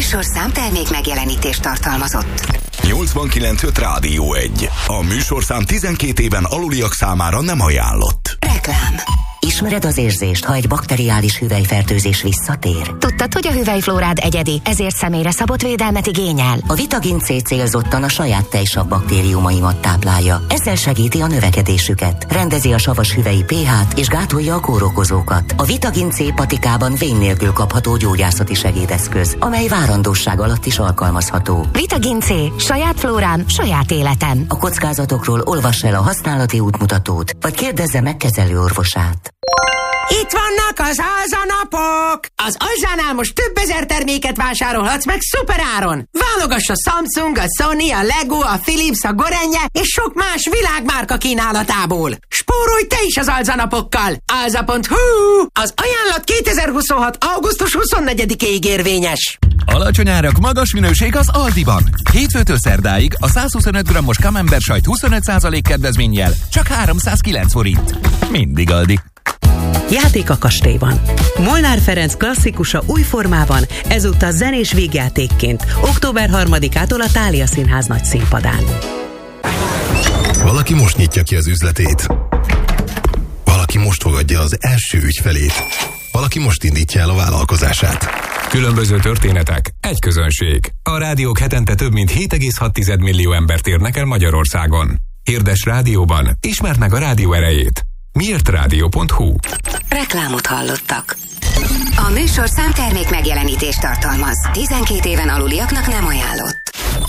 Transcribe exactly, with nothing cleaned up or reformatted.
műsorszám termék megjelenítést tartalmazott. nyolcvankilenc öt Rádió egy. A műsorszám tizenkét éven aluliak számára nem ajánlott. Reklám. Ismered az érzést, ha egy bakteriális hüvelyfertőzés visszatér? Tudtad, hogy a hüvelyflórád egyedi, ezért személyre szabott védelmet igényel? A Vitagin C célzottan a saját tejsav baktériumaimat táplálja. Ezzel segíti a növekedésüket, rendezi a savas hüvelyi pH-t és gátolja a kórokozókat. A Vitagin C patikában vén nélkül kapható gyógyászati segédeszköz, amely várandósság alatt is alkalmazható. Vitagin C. Saját flórám, saját életem. A kockázatokról olvass el a használati útmutatót, vagy kérdezze meg kezelőorvosát. Itt vannak az alzanapok! Az Alzánál most több ezer terméket vásárolhatsz meg szuperáron! Válogass a Samsung, a Sony, a Lego, a Philips, a Gorenje és sok más világmárka kínálatából! Spórolj te is az alzanapokkal! alza pont hu! Az ajánlat kétezer-huszonhat. augusztus huszonnegyedikéig érvényes! Alacsony árak, magas minőség az Aldiban. Hétfőtől szerdáig a százhuszonöt grammos camembert sajt huszonöt százalék kedvezménnyel csak háromszázkilenc forint. Mindig Aldi. Játék a kastélyban. Molnár Ferenc klasszikusa új formában, ezúttal zenés vígjátékként, október harmadikától a Thália Színház nagy színpadán. Valaki most nyitja ki az üzletét. Valaki most fogadja az első ügyfelét. Valaki most indítja el a vállalkozását. Különböző történetek, egy közönség. A rádiók hetente több mint hét egész hat millió embert érnek el Magyarországon. Hirdes rádióban, ismerd meg a rádió erejét. Miért rádió pont hu? Reklámot hallottak. A műsorszám termék megjelenítést tartalmaz. tizenkét éven aluliaknak nem ajánlott.